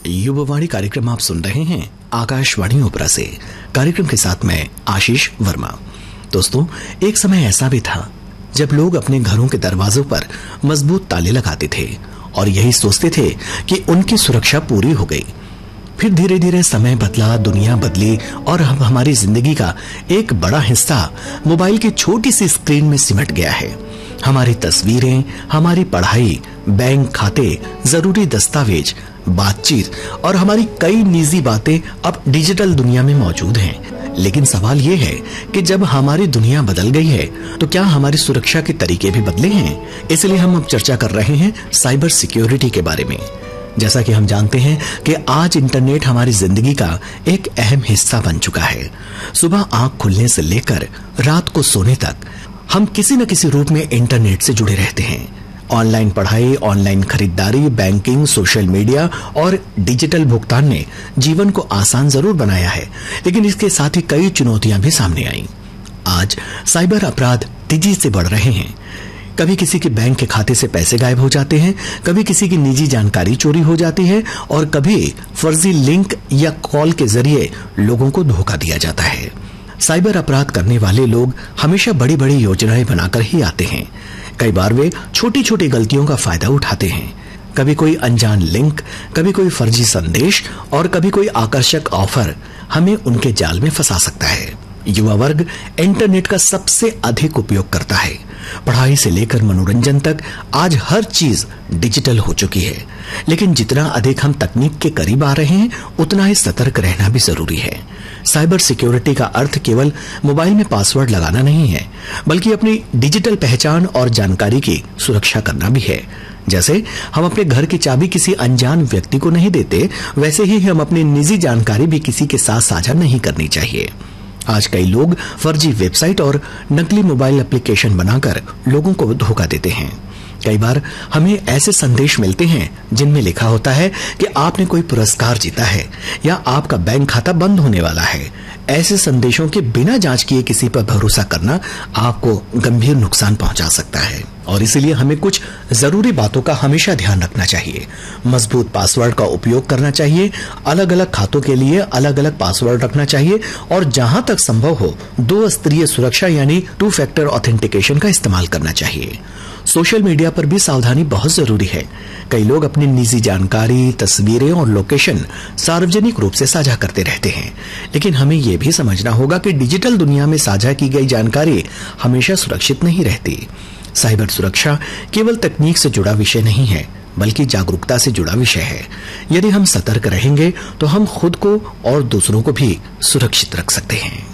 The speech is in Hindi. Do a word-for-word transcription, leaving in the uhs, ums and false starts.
युववाणी कार्यक्रम आप सुन रहे हैं आकाशवाणी ओपरा से। कार्यक्रम के साथ मैं आशीष वर्मा। दोस्तों, एक समय ऐसा भी था जब लोग अपने घरों के दरवाजों पर मजबूत ताले लगाते थे और यही सोचते थे कि उनकी सुरक्षा पूरी हो गई। फिर धीरे धीरे समय बदला, दुनिया बदली और अब हमारी जिंदगी का एक बड़ा हिस्सा मोबाइल की छोटी सी स्क्रीन में सिमट गया है। हमारी तस्वीरें, हमारी पढ़ाई, बैंक खाते, जरूरी दस्तावेज, बातचीत और हमारी कई निजी बातें अब डिजिटल दुनिया में मौजूद हैं। लेकिन सवाल ये है कि जब हमारी दुनिया बदल गई है तो क्या हमारी सुरक्षा के तरीके भी बदले हैं? इसलिए हम अब चर्चा कर रहे हैं साइबर सिक्योरिटी के बारे में। जैसा कि हम जानते हैं कि आज इंटरनेट हमारी जिंदगी का एक अहम हिस्सा बन चुका है। सुबह आंख खुलने से लेकर रात को सोने तक हम किसी न किसी रूप में इंटरनेट से जुड़े रहते हैं। ऑनलाइन पढ़ाई, ऑनलाइन खरीदारी, बैंकिंग, सोशल मीडिया और डिजिटल भुगतान ने जीवन को आसान जरूर बनाया है, लेकिन इसके साथ ही कई चुनौतियां भी सामने आई। आज साइबर अपराध तेजी से बढ़ रहे हैं। कभी किसी के बैंक के खाते से पैसे गायब हो जाते हैं, कभी किसी की निजी जानकारी चोरी हो जाती है और कभी फर्जी लिंक या कॉल के जरिए लोगों को धोखा दिया जाता है। साइबर अपराध करने वाले लोग हमेशा बड़ी बड़ी योजनाएं बनाकर ही आते हैं। कई बार वे छोटी छोटी गलतियों का फायदा उठाते हैं। कभी कोई अनजान लिंक, कभी कोई फर्जी संदेश और कभी कोई आकर्षक ऑफर हमें उनके जाल में फंसा सकता है। युवा वर्ग इंटरनेट का सबसे अधिक उपयोग करता है। पढ़ाई से लेकर मनोरंजन तक आज हर चीज डिजिटल हो चुकी है। लेकिन जितना अधिक हम तकनीक के करीब आ रहे हैं, उतना ही सतर्क रहना भी जरूरी है। साइबर सिक्योरिटी का अर्थ केवल मोबाइल में पासवर्ड लगाना नहीं है, बल्कि अपनी डिजिटल पहचान और जानकारी की सुरक्षा करना भी है। जैसे हम अपने घर की चाबी किसी अनजान व्यक्ति को नहीं देते, वैसे ही हम अपनी निजी जानकारी भी किसी के साथ साझा नहीं करनी चाहिए। आज कई लोग फर्जी वेबसाइट और नकली मोबाइल एप्लीकेशन बनाकर लोगों को धोखा देते हैं। कई बार हमें ऐसे संदेश मिलते हैं जिनमें लिखा होता है कि आपने कोई पुरस्कार जीता है या आपका बैंक खाता बंद होने वाला है। ऐसे संदेशों के बिना जांच किए किसी पर भरोसा करना आपको गंभीर नुकसान पहुंचा सकता है और इसीलिए हमें कुछ जरूरी बातों का हमेशा ध्यान रखना चाहिए। मजबूत पासवर्ड का उपयोग करना चाहिए, अलग अलग खातों के लिए अलग अलग पासवर्ड रखना चाहिए और जहां तक संभव हो दो स्तरीय सुरक्षा यानी टू फैक्टर ऑथेंटिकेशन का इस्तेमाल करना चाहिए। सोशल मीडिया पर भी सावधानी बहुत जरूरी है। कई लोग अपनी निजी जानकारी, तस्वीरें और लोकेशन सार्वजनिक रूप से साझा करते रहते हैं, लेकिन हमें यह भी समझना होगा कि डिजिटल दुनिया में साझा की गई जानकारी हमेशा सुरक्षित नहीं रहती। साइबर सुरक्षा केवल तकनीक से जुड़ा विषय नहीं है, बल्कि जागरूकता से जुड़ा विषय है। यदि हम सतर्क रहेंगे तो हम खुद को और दूसरों को भी सुरक्षित रख सकते हैं।